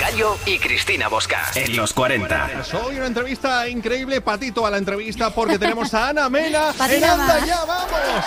Gallo y Cristina Bosca en los 40. Hoy una entrevista increíble, patito a la entrevista, porque tenemos a Ana Mena en Anda Ya Vamos.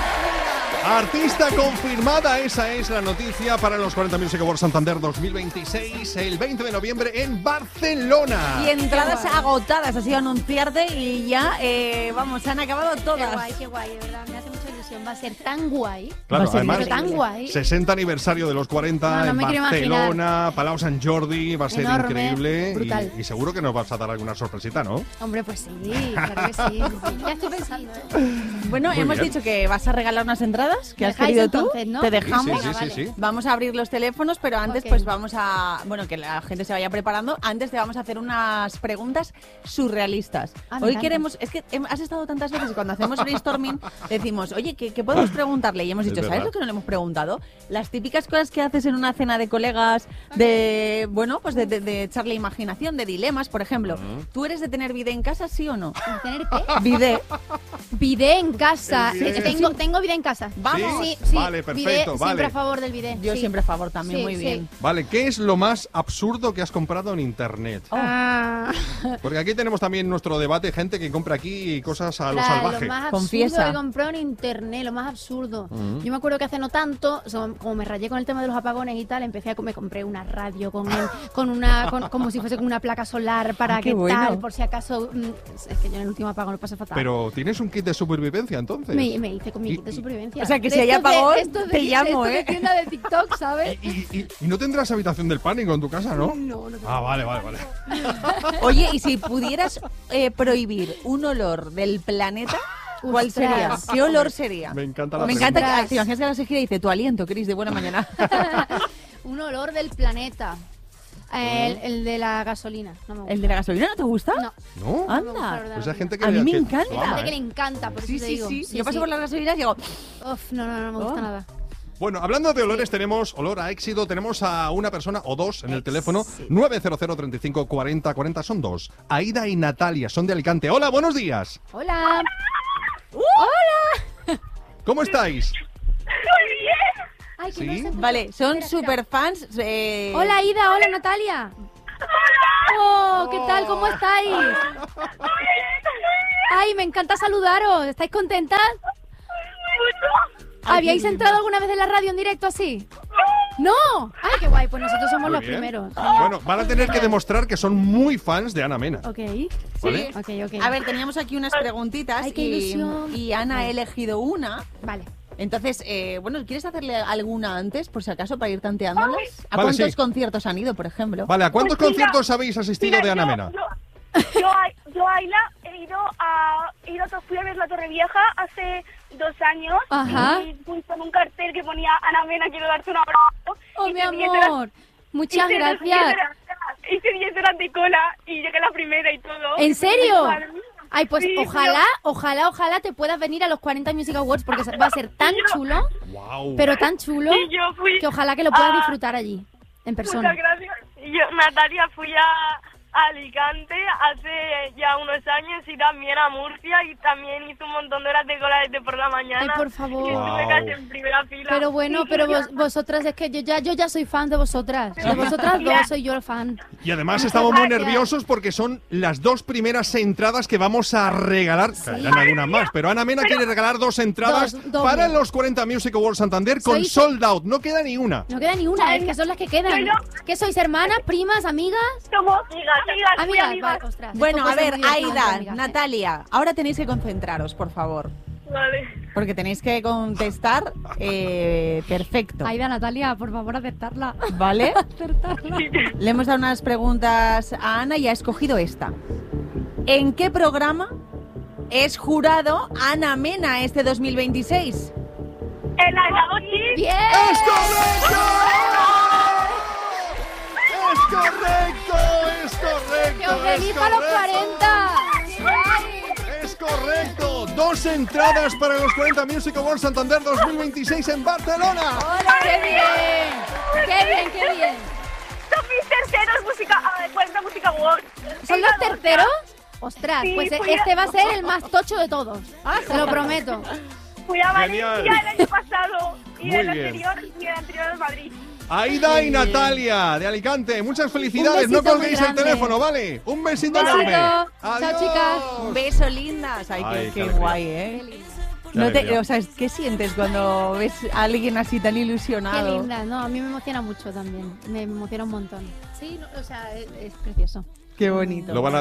Artista confirmada, esa es la noticia para los 40 Music Awards Santander 2026, el 20 de noviembre en Barcelona. Y entradas agotadas, ha sido anunciarte y ya, se han acabado todas. Qué guay, de verdad, me hace mucha ilusión. Va a ser tan guay. Claro, va a ser además, tan guay. 60 aniversario de los 40 en Barcelona, Palau Sant Jordi, va a ser increíble. Brutal. Y seguro que nos vas a dar alguna sorpresita, ¿no? Hombre, pues sí, claro que sí. Ya estoy pensando. Bueno, Muy hemos bien. dicho que vas a regalar unas entradas que has dejáis querido tú. entonces, ¿no? Te dejamos. Sí. Vamos a abrir los teléfonos, pero antes pues vamos a... Bueno, que la gente se vaya preparando. Antes te vamos a hacer unas preguntas surrealistas. Hoy queremos... Es que has estado tantas veces y cuando hacemos brainstorming decimos, oye, ¿qué podemos preguntarle? Y hemos dicho, ¿sabes lo que no le hemos preguntado? Las típicas cosas que haces en una cena de colegas, de... Bueno, pues de echarle imaginación, de dilemas, por ejemplo. ¿Tú eres de tener bidet en casa, sí o no? ¿De tener qué? Bidet. Bidet en casa. Bidet. Tengo bidet en casa. Vamos. Sí. Vale, perfecto, Bidet, vale. Siempre a favor del bidet. Yo sí. siempre a favor también, Sí, muy sí. bien. Vale, ¿qué es lo más absurdo que has comprado en internet? Porque aquí tenemos también nuestro debate, gente que compra aquí cosas a lo salvaje. Lo más absurdo Confiesa. que compré en internet, lo más absurdo. Yo me acuerdo que hace no tanto, como me rayé con el tema de los apagones y tal, me compré una radio como si fuese con una placa solar para qué que bueno. tal, por si acaso. Es que yo en el último apagón lo pasé fatal. Pero ¿tienes un kit de supervivencia entonces? Me hice con mi kit de supervivencia. O sea, que si De hay estos apagón, estos te llamo, estos de tienda de TikTok, ¿sabes? ¿Y no tendrás habitación del pánico en tu casa, no? No. Ah, vale. Oye, y si pudieras prohibir un olor del planeta, ¿cuál sería? ¿Qué olor sería? Me encanta la Me encanta pregunta. que te imaginas que la se gira y dice tu aliento, Cris, de buena mañana. Un olor del planeta. El de la gasolina. No me gusta. ¿El de la gasolina no te gusta? No. ¿No? No me gusta el olor Anda. de la Pues hay gente que A mí me que encanta. lo Hay ama, gente que le ¿eh? encanta, por Sí, eso te sí, digo. sí. Yo paso por las gasolinas y digo, Uf, no me gusta nada. Bueno, hablando de olores, tenemos olor a éxito. Tenemos a una persona o dos en el teléfono. 900 35 40 40 son dos. Aida y Natalia son de Alicante. Hola, buenos días. Hola. ¿Cómo estáis? Muy bien. Ay, que ¿Sí? no sé- vale, son Espera, super fans. Hola, Ida. Hola, Natalia. Oh, ¿qué tal? ¿Cómo estáis? Ay, me encanta saludaros. ¿Estáis contentas? ¿Habíais entrado alguna vez en la radio en directo así? ¡No! ¡Ay, qué guay! Pues nosotros somos Muy los bien. primeros. Bueno, van a tener que demostrar que son muy fans de Ana Mena. Ok. ¿Vale? Ok. A ver, teníamos aquí unas preguntitas Ay, qué ilusión. y Ana ha elegido una. Vale. Entonces, ¿quieres hacerle alguna antes, por si acaso, para ir tanteándolas? ¿A Vale, cuántos sí. conciertos han ido, por ejemplo? Vale, ¿a cuántos Pues mira, conciertos habéis asistido de Ana Mena? Yo a Ayla fui a ver la Torre Vieja hace 2 años. Ajá. Y puse en un cartel que ponía Ana Mena, quiero darte un abrazo. ¡Oh, Y mi hice 10 horas- amor! Muchas hice 10 gracias. horas- Hice 10 horas de cola y llegué la primera y todo. ¿En serio? Madre mía. Ay, pues Sí, ojalá te puedas venir a los 40 Music Awards porque va a ser tan chulo, Wow. pero tan chulo, Y yo fui que ojalá que lo puedas a- disfrutar allí, en persona. Muchas gracias. Yo, Natalia, fui a Alicante hace ya unos años y también a Murcia y también hice un montón de horas de cola desde por la mañana. Ay, por favor. Y estuve Wow. casi en primera fila. Pero bueno, Y pero yo- vosotras, es que yo ya soy fan de vosotras. De vosotras dos soy yo el fan. Y además estamos muy gracias. nerviosos porque son las 2 primeras entradas que vamos a regalar. Caerán algunas más, pero Ana Mena quiere regalar 2 entradas Dos, doble. para los 40 Music Awards Santander con Sois- sold out. No queda ni una. No queda ni una, es que son las que quedan. ¿Qué sois, hermanas, primas, amigas? Somos amigas, muy Amigas, vale, ostras. Bueno, esto a puede ver, ser muy divertido entre Aida, amigas, ¿eh? Natalia, ahora tenéis que concentraros, por favor. Vale. Porque tenéis que contestar perfecto. Aida, Natalia, por favor, aceptarla. ¿Vale? Acertarla. Le hemos dado unas preguntas a Ana y ha escogido esta. ¿En qué programa es jurado Ana Mena este 2026? El Alabo Kids. ¡Bien! ¡Es correcto! ¡Es correcto! ¡Es correcto! ¡Que os ¡Es venís a los correcto! 40! ¡Es correcto! 2 entradas para los 40 Music Awards Santander 2026 en Barcelona. ¡Qué bien! ¡Qué bien, qué bien! Son mis terceros 40 Música Awards. ¿Son los terceros? Ostras, Sí, pues fui este a- va a ser el más tocho de todos. Te lo prometo. Fui a Valencia Genial. el año pasado y Muy el bien. anterior a Madrid. Aida y Natalia, de Alicante. Muchas felicidades. No colguéis el teléfono, ¿vale? Un besito enorme. Chao, Adiós. chicas. Un beso, lindas. Ay, Ay, qué qué guay, ¿eh? No te, o sea, ¿qué sientes cuando ves a alguien así tan ilusionado? Qué linda, no, a mí me emociona mucho también. Me emociona un montón. Sí, no, o sea, es precioso. Qué bonito. Lo van a